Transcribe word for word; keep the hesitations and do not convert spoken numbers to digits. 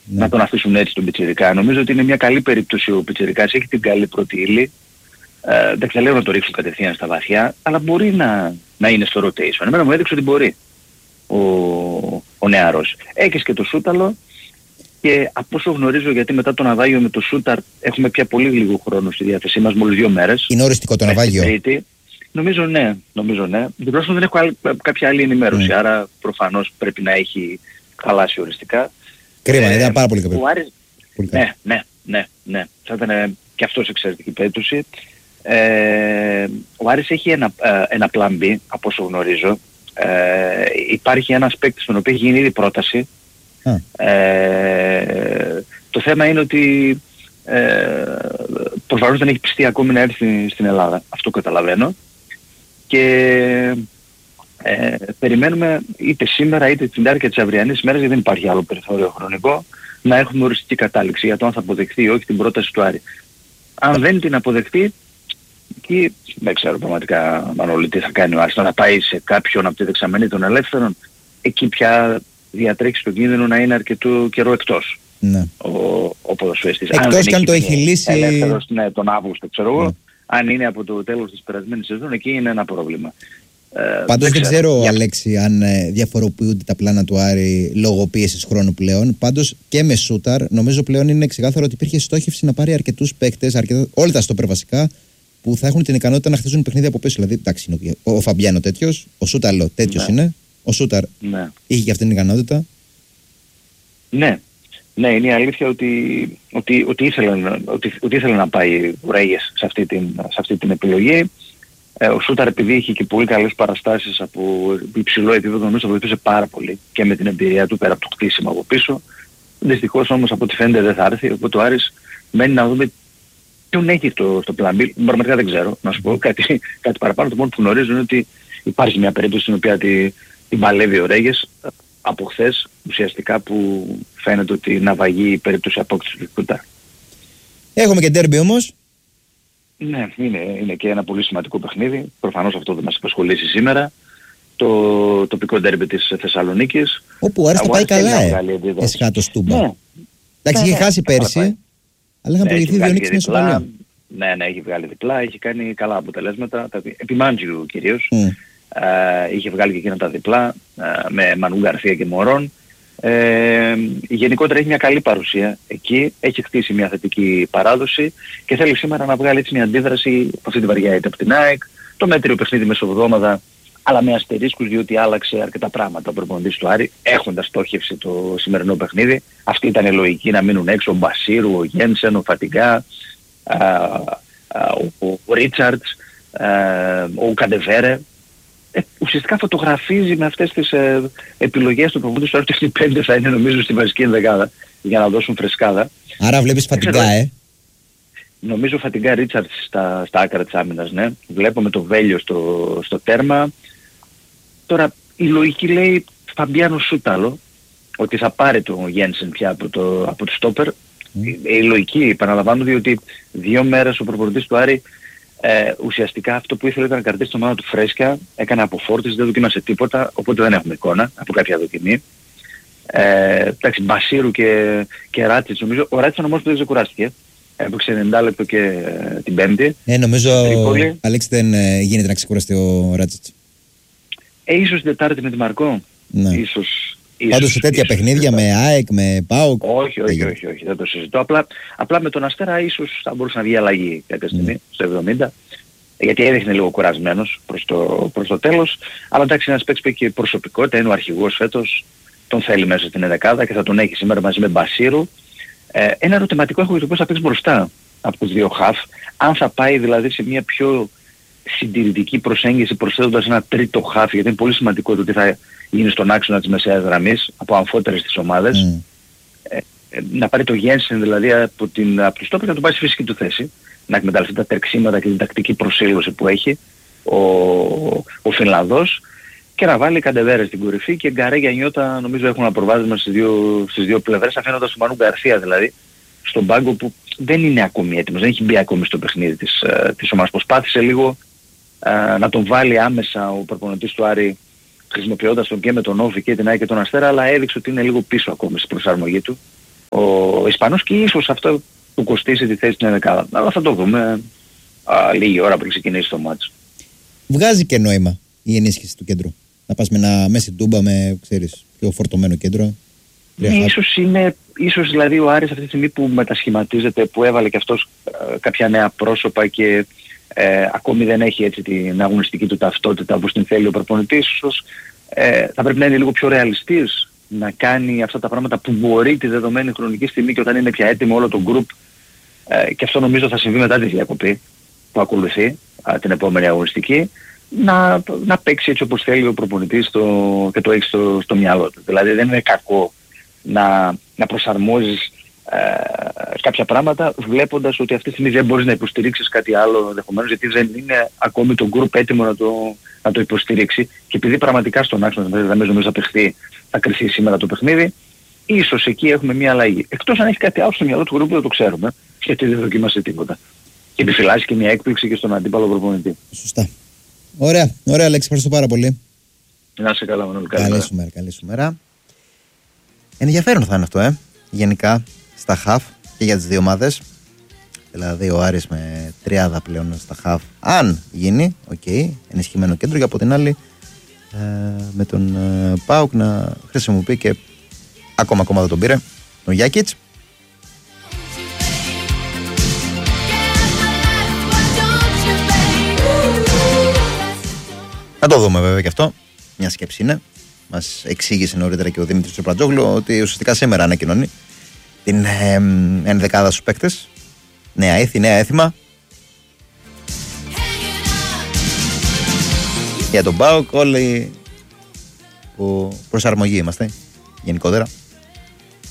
ναι. να τον αφήσουν έτσι τον Πιτσιρικά. Νομίζω ότι είναι μια καλή περίπτωση ο Πιτσιρικάς, έχει την καλή πρώτη ύλη. Ε, δεν ξέρω να το ρίξουν κατευθείαν στα βαθιά, αλλά μπορεί να, να είναι στο rotation. Εμένα μου έδειξε ότι μπορεί ο, ο νεαρός. Έχεις και το Σούταλο και από όσο γνωρίζω, γιατί μετά το ναυάγιο με το Σούταρ έχουμε πια πολύ λίγο χρόνο στη διάθεσή μας, μόλις δύο μέρες. Είναι οριστικό το ναυάγιο. Τρίτη. Νομίζω ναι, νομίζω ναι. Τουλάχιστον δεν έχω άλλη, κάποια άλλη ενημέρωση, mm. άρα προφανώς πρέπει να έχει χαλάσει οριστικά. Κρίμα, ε, ήταν πάρα πολύ καλό. Άρης... Ναι, ναι, ναι, ναι. Θα ήταν και αυτός εξαιρετική περίπτωση. Ε, ο Άρης έχει ένα, ένα plan B, από όσο γνωρίζω. Ε, υπάρχει ένας παίκτης στον οποίο έχει γίνει ήδη πρόταση. Mm. Ε, το θέμα είναι ότι ε, προφανώς δεν έχει πιστεί ακόμη να έρθει στην Ελλάδα. Αυτό καταλαβαίνω. Και ε, περιμένουμε είτε σήμερα είτε την διάρκεια της αυριανής ημέρας, γιατί δεν υπάρχει άλλο περιθώριο χρονικό, να έχουμε οριστική κατάληξη για το αν θα αποδεχθεί ή όχι την πρόταση του Άρη. Αν δεν την αποδεχτεί, εκεί δεν ξέρω πραγματικά, Μανώλη, τι θα κάνει ο Άρης. Να πάει σε κάποιον από τη δεξαμενή των ελεύθερων, εκεί πια διατρέχει τον κίνδυνο να είναι αρκετό καιρό εκτός. Ναι. Ο, ο ποδοσφαιριστής. Εκτός και αν το έχει λύσει... Ελεύθερος, ναι, τον Αύγουστο, ξέρω εγώ. Ναι. Αν είναι από το τέλος της περασμένης σεζόν, εκεί είναι ένα πρόβλημα. Ε, Πάντως δεν ξέρω, ξέρω για... Αλέξη, αν ε, διαφοροποιούνται τα πλάνα του Άρη λόγω πίεσης χρόνου πλέον. Πάντως και με Σούταρ, νομίζω πλέον είναι ξεκάθαρο ότι υπήρχε στόχευση να πάρει αρκετούς παίκτες, αρκετά, όλα τα στόπερ βασικά, που θα έχουν την ικανότητα να χτίζουν παιχνίδια από πίσω. Δηλαδή, εντάξει, είναι ο, ο Φαμπιάνο τέτοιος, ο Σούταλο τέτοιος ναι. είναι, ο Σούταρ ναι. είχε και αυτήν την ικανότητα. Ναι. Ναι, είναι η αλήθεια ότι, ότι, ότι, ήθελε, ότι, ότι ήθελε να πάει ο Ρέγες σε αυτή την, σε αυτή την επιλογή. Ε, ο Σούταρ, επειδή είχε και πολύ καλές παραστάσεις από υψηλό επίπεδο, νομίζω θα βοηθούσε πάρα πολύ και με την εμπειρία του πέρα από το χτίσιμο από πίσω. Δυστυχώς όμως από ό,τι φαίνεται δεν θα έρθει, οπότε ο Άρης μένει να δούμε ποιον έχει το, στο πλαν B. Πραγματικά δεν ξέρω, να σου πω κάτι, κάτι παραπάνω. Το μόνο που γνωρίζω είναι ότι υπάρχει μια περίπτωση στην οποία τη, την παλεύει ο Ρέγες. Από χθες ουσιαστικά που φαίνεται ότι ναυαγεί η περίπτωση απόκτησης του Σούταρ. Έχουμε και ντέρμπι όμως. Ναι, είναι, είναι και ένα πολύ σημαντικό παιχνίδι. Προφανώς αυτό δεν μας απασχολήσει σήμερα. Το τοπικό ντέρμπι της Θεσσαλονίκης. Όπου άρεσε πάει καλά, ε. Εσχάτω Στούμπα. Ναι. Εντάξει, είχε χάσει πέρσι, αλλά είχαν προηγηθεί δύο νίκες με ισοπαλία. Ναι, ναι, έχει βγάλει διπλά, έχει κάνει καλά αποτελέσματα. Επί Μάντζιου κυρίως. Mm. Uh, είχε βγάλει και εκείνα τα διπλά uh, με Μανού Γκαρθία και Μωρόν. Uh, γενικότερα έχει μια καλή παρουσία εκεί, έχει χτίσει μια θετική παράδοση και θέλει σήμερα να βγάλει έτσι μια αντίδραση από αυτή τη βαριά ήττα από την ΑΕΚ. Το μέτριο παιχνίδι μεσοβδόμαδα, αλλά με αστερίσκους, διότι άλλαξε αρκετά πράγματα ο προπονητής του Άρη, έχοντας στόχευση το σημερινό παιχνίδι. Αυτή ήταν η λογική, να μείνουν έξω ο Μπασίρου, ο Γένσεν, ο Φατιγκά, uh, uh, ο, ο Ρίτσαρτς, uh, ο Καντεβέρε. Ε, ουσιαστικά φωτογραφίζει με αυτές τις ε, επιλογές του προπονητή του Άρη, ότι οι πέντε θα είναι νομίζω στη βασική ενδεκάδα για να δώσουν φρεσκάδα. Άρα βλέπεις Φατιγκά, ε. Νομίζω Φατιγκά, Ρίτσαρτς στα, στα άκρα της άμυνας, ναι. Βλέπουμε το Βέλιο στο, στο τέρμα. Τώρα η λογική λέει Φαμπιάνο Σούταλο, ότι θα πάρει το Γένσεν πια από το, από το στόπερ. Mm. Η, η λογική, επαναλαμβάνω, διότι δύο μέρες ο προπονητής του Άρη Ε, ουσιαστικά αυτό που ήθελε ήταν να κρατήσει την ομάδα του φρέσκια, έκανε αποφόρτιση, δεν δοκίμασε τίποτα, οπότε δεν έχουμε εικόνα από κάποια δοκιμή. Ε, εντάξει, Μπασίρου και, και Ράτσιτς, νομίζω, ο Ράτσιτς όμως που δεν ξεκουράστηκε, έπαιξε ενενήντα λεπτό και ε, την Πέμπτη. Ε, νομίζω, Αλέξη, δεν ε, γίνεται να ξεκουραστεί ο Ράτσιτς. Ε, ίσως την Τετάρτη με τη Μαρκό, ναι. ίσως. Πάντως σε τέτοια ίσως, παιχνίδια ίσως, με ΑΕΚ, με ΠΑΟΚ. Όχι, όχι, όχι, όχι, δεν το συζητώ. Απλά, απλά με τον Αστέρα ίσως θα μπορούσε να βγει αλλαγή κάποια στιγμή, mm. στο εβδομήντα. Γιατί έδειχνε λίγο κουρασμένος προς το, προς το τέλος. Αλλά εντάξει, ένας παίκτης που έχει και προσωπικότητα, είναι ο αρχηγός φέτος, τον θέλει μέσα στην ενδεκάδα και θα τον έχει σήμερα μαζί με Μπασίρου. Ε, ένα ερωτηματικό έχω για το πώς θα παίξει μπροστά από τους δύο χαφ. Αν θα πάει δηλαδή σε μια πιο συντηρητική προσέγγιση προσθέτοντας ένα τρίτο χαφ, γιατί είναι πολύ σημαντικό το τι θα γίνει στον άξονα της μεσαίας γραμμής από αμφότερες τις ομάδες. Mm. Ε, ε, να πάρει το Γένσεν δηλαδή από, την, από το στόπερ και να τον πάει στη φυσική του θέση. Να εκμεταλλευτεί τα τρεξίματα και την τακτική προσήλωση που έχει ο, ο Φινλανδός και να βάλει Καντεβέρε στην κορυφή και Γκαρέ και Νιώτα νομίζω έχουν ένα προβάδισμα στις δύο, στις δύο πλευρές, αφήνοντας τον Μανού Γκαρθία δηλαδή στον πάγκο που δεν είναι ακόμη έτοιμος, δεν έχει μπει ακόμη στο παιχνίδι της, της ομάδας. Προσπάθησε λίγο α, να τον βάλει άμεσα ο προπονητής του Άρη χρησιμοποιώντας τον και με τον Όφη και την ΑΕΚ και τον Αστέρα, αλλά έδειξε ότι είναι λίγο πίσω ακόμη στην προσαρμογή του. ο Ισπανός και ίσως αυτό του κοστίσει τη θέση στην ενδεκάδα. Αλλά θα το δούμε α, λίγη ώρα πριν ξεκινήσει το μάτς. Βγάζει και νόημα η ενίσχυση του κέντρου. Να πας με ένα Μέση Τούμπα με, ξέρεις, πιο φορτωμένο κέντρο. Ναι, ίσως είναι, ίσως δηλαδή ο Άρης αυτή τη στιγμή που μετασχηματίζεται, που έβαλε και αυτός ε, κάποια νέα πρόσωπα και ε, ακόμη δεν έχει έτσι την αγωνιστική του ταυτότητα όπως την θέλει ο προπονητής, ίσως ε, θα πρέπει να είναι λίγο πιο ρεαλιστής, να κάνει αυτά τα πράγματα που μπορεί τη δεδομένη χρονική στιγμή και όταν είναι πια έτοιμο όλο το group, ε, και αυτό νομίζω θα συμβεί μετά τη διακοπή που ακολουθεί α, την επόμενη αγωνιστική, να, να παίξει έτσι όπως θέλει ο προπονητής το, και το έχει στο, στο μυαλό του. Δηλαδή δεν είναι κακό να, να προσαρμόζεις ε, κάποια πράγματα βλέποντας ότι αυτή τη στιγμή δεν μπορείς να υποστηρίξεις κάτι άλλο ενδεχομένως, γιατί δεν είναι ακόμη το group έτοιμο να το, να το υποστηρίξει, και επειδή πραγματικά στον άξονα δεν νομίζω θα παιχθεί, θα κρυφθεί σήμερα το παιχνίδι, ίσως εκεί έχουμε μια αλλαγή. Εκτός αν έχει κάτι άλλο στο μυαλό του group, δεν το ξέρουμε, γιατί δεν δοκίμασε τίποτα. Και επιφυλάσσει και μια έκπληξη και στον αντίπαλο προπονητή. Σωστά. Ωραία, ωραία Αλέξη, ευχαριστώ πάρα πολύ. Να είσαι καλά, Μανώλη. Καλή σου μέρα, καλή σου μέρα. Ενδιαφέρον θα είναι αυτό, ε. Γενικά στα χαφ και για τις δύο ομάδες. Δηλαδή ο Άρης με τριάδα πλέον στα χαφ, αν γίνει, οκ, okay, ενισχυμένο κέντρο, και από την άλλη ε, με τον ε, ΠΑΟΚ να χρησιμοποιεί και ακόμα ακόμα δεν τον πήρε τον Γιάκιτς. Θα το δούμε βέβαια και αυτό. Μια σκέψη είναι. Μας εξήγησε νωρίτερα και ο Δημήτρης Τσοπρατζόγλου ότι ουσιαστικά σήμερα ανακοινώνει την ε, ενδεκάδα στους παίκτες. Νέα ήθη, νέα έθιμα. Για τον ΠΑΟΚ όλοι που προσαρμογή είμαστε γενικότερα.